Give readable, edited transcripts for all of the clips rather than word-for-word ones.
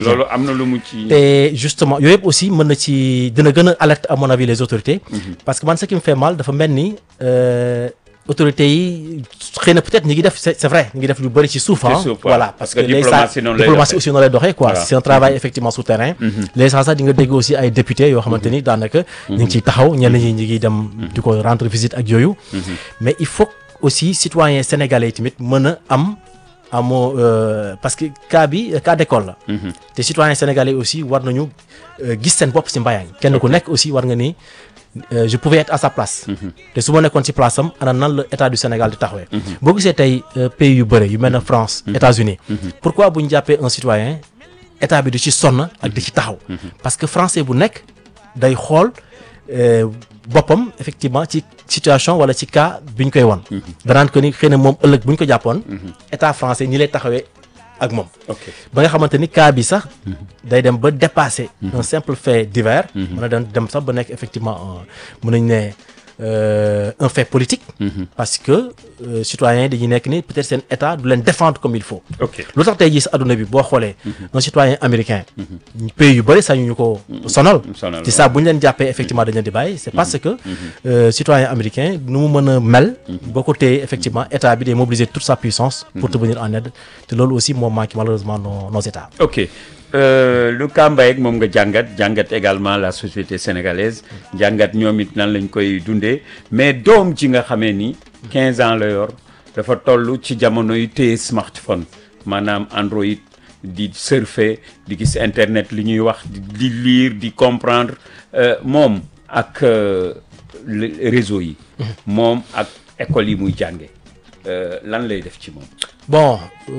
loolu am na lu mu ci. te justement yooyu yëpp aussi mën na ci dina gën a alerte à mon avis les autorités. parce que man ce qui me fait mal dafa mel ni autorités yi xëy na peut-être ñi ngi def c'est vrai ñi ngi def lu bëri ci suuf. voilà parce que diplomatie aussi noonu lay doxee quoi. c'est un travail effectivement souterrain. les gens sax di nga dégg aussi ay députés yoo xamante ni daanaka. ñu ngi ciy taxaw ñenn ñi ñu ngi dem di ko rendre visite ak yooyu. mais il faut aussi citoyens sénégalais yi tamit mën a amoo parce que cas d'école la. te citoyens sénégalais aussi war nañu gis seen bopp ci Mbayang kenn ku nekk aussi war nga ni je pouvais être à sa place. te su ma nekkoon ci place am ana nan la état du Sénégal di taxawee. boo gisee tey pays yu bëri yu mel ne France. États-Unis pourquoi bu ñu jàppee un citoyen état bi di ci sonn ak di ci taxaw. parce que français bu nekk day xool boppam effectivement ci situation wala ci cas bi ñu koy won danaan ko ni xëy na moom ëllëg bu ñu ko jàppoon. état français ñi lay taxawee ak moom. ba nga xamante ni cas bi sax. day dem ba dépasser. un simple fait divers. mën a dem sax ba nekk effectivement mën nañu ne un fait politique. parce que citoyens yi dañuy nekk ni peut-être seen état du leen défendre comme il faut. lu tax tey jii sa adduna bi boo xoolee. un citoyen américain. pays yu bëri sañu ñu ko sonal. ci saa bu ñu leen jàppee effectivement dañ leen di bàyyi. c'est parce que citoyen américain nu mu mën a mel. boo ko téye effectivement état bi day mobiliser toute sa puissance. pour te venir en aide te loolu aussi moo manque malheureusement nos états. lu Mbaye moom nga jàngat également la société sénégalaise jàngat ñoom it nan lañ koy dundee mais doom ji nga xamee ni 15 ans la yor dafa toll ci jamono yu téye smartphone maanaam Android di surfer di gis internet li ñuy wax di lire di comprendre moom ak réseau yi moom ak école yi muy jànge lan lay def ci moom. bon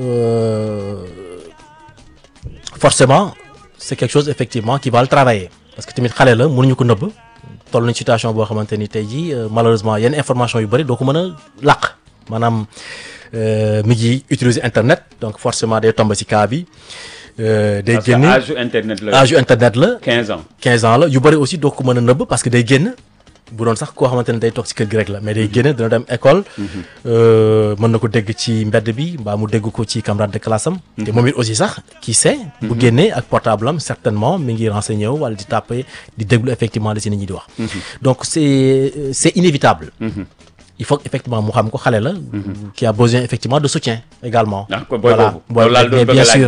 forcément c'est quelque chose effectivement qui va le travailler parce que tamit xale la mënuñu ko nëbb toll nañ situation boo xamante ni tey jii malheureusement yenn information yu bëri doo ko mën a làq maanaam mi ngi utiliser internet donc forcément day tombe ci cas bi. day génn parce que âge internet la. 15 ans la yu bëri aussi doo ko mën a nëbb parce que day génn. bu doon sax koo xamante ne day toog ci kër gi rek la mais day génne dina dem école. mën na ko dégg ci mbedd bi mbaa mu dégg ko ci camarade de classe am. te moom it aussi sax qui sait. bu génnee ak portable am certainement mi ngi renseigné wu wala di tàppe di déglu effectivement li si nit ñi di wax. donc c'est inévitable. il faut effectivement mu xam ko xale la. qui a besoin effectivement de soutien également. voilà bien sûr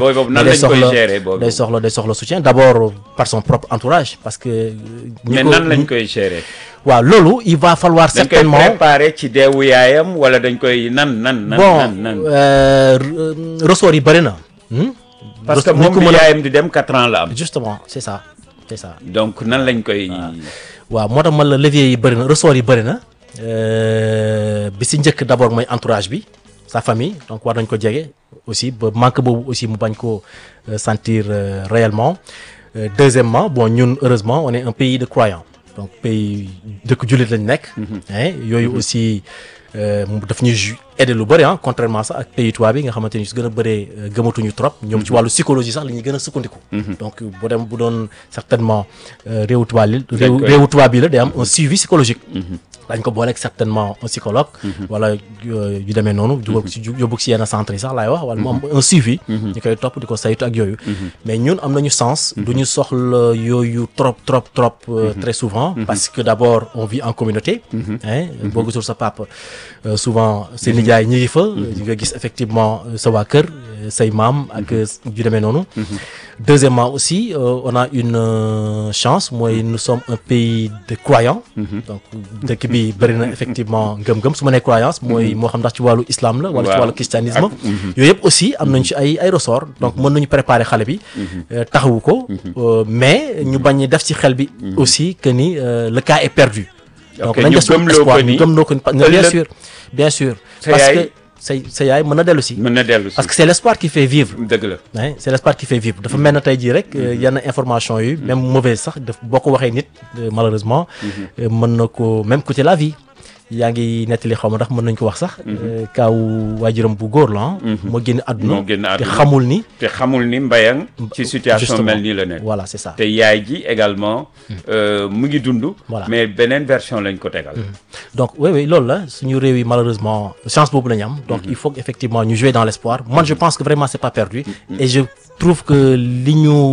day soxla soutien d'abord par son propre entourage parce que. mais nan lañ koy gérer. waaw loolu il va falloir certainement dañ koy préparer ci deewu yaayam wala dañ koy nan. ressort yi bëri na. parce que moom bi yaayam di dem 4 ans la am. justement c'est ça. donc nan lañ koy. waaw moo tax man la levier yi bëri na ressort yi bëri na. bi si njëkk d'abord mooy entourage bi sa famille donc war nañ ko jege aussi ba manque boobu aussi mu bañ ko sentir réellement. Deuxièmement bon ñun heureusement on est un pays de croyants. donc pays dëkk jullit lañ nekk. yooyu aussi daf ñuy aider lu bëri contrairement sax ak pays tubaab bi nga xamante ni su gën a bëree gëmatuñu trop. ñoom ci wàllu psychologie sax li ñuy gën a sukkandiku. donc bu doon certainement réewu tubaab bi la day am un suivi psychologique. dañ ko booleeg certainement un psychologue. wala yu demee noonu. yóbbu ci yenn centre yi sax laay wax wala mu am un suivi. ñu koy topp di ko saytu ak yooyu. mais ñun am nañu sens. du ñu soxla yooyu trop très souvent. parce que d'abord on vit en communauté. boo gisul sa papa souvent seen nijaay ñi ngi fa. nga gis effectivement sa waa kër say maam ak yu demee noonu. Deuxièmement aussi on a une chance mooy nous sommes un pays de croyants. donc dëkk bi bëri na effectivement ngëm-ngëm su ma nee croyance mooy moo xam ndax ci wàllu islam la wala ci wàllu christianisme. yooyu yëpp aussi am nañ ci ay ressort donc mën nañu préparer xale bi. taxawu ko. mais ñu bañ def ci xel bi. aussi que ni le cas est perdu. donc nañ def espoir ñu gëmloo ko bien sûr. parce que sa yaay mën na dellu si. parce que c'est l'espoir qui fait vivre. dëgg la c'est l'espoir qui fait vivre dafa mel na tey jii rek yenn information yi même mauvaise sax daf boo ko waxee nit malheureusement. mën na ko même coûter la vie. yaa ngi nettali xaw ma ndax mën nañ ko wax sax. kaaw waajuram bu góor la moo génn àdduna te xamul ni Mbayang ci situation mel nii la nekk. voilà c'est ça te yaay ji également mu ngi dund. voilà mais beneen version lañ ko tegal. donc oui loolu la suñu réew yi malheureusement chance boobu la ñu am. donc il faut effectivement ñu jouer dans l'espoir. Moi je pense que vraiment c'est pas perdu. et je trouve que li ñu